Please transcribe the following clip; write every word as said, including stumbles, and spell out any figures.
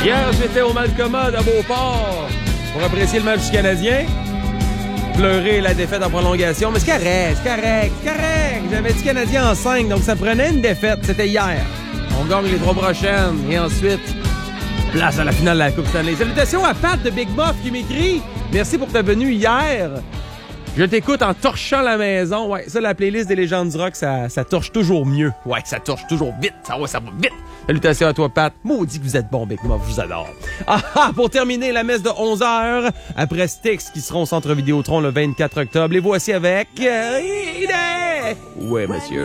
Hier, j'étais au Malcommode à Beauport pour apprécier le match du Canadien. Pleurer la défaite en prolongation. Mais c'est correct, c'est correct, c'est correct. J'avais dit Canadien en cinq, donc ça prenait une défaite. C'était hier. On gagne les trois prochaines. Et ensuite, place à la finale de la Coupe Stanley. Salutations à Pat de Big Muff qui m'écrit. Merci pour ta venue hier. Je t'écoute en torchant la maison. Ouais, ça, la playlist des légendes du rock, ça, ça torche toujours mieux. Ouais, ça torche toujours vite. Ça va, ça va vite. Salutations à toi, Pat. Maudit que vous êtes bon, Big Muff. Je vous adore. Ah, ah, pour terminer, la messe de onze heures, après Styx qui seront au Centre Vidéotron le vingt-quatre octobre. Les voici avec... Euh, ouais, monsieur.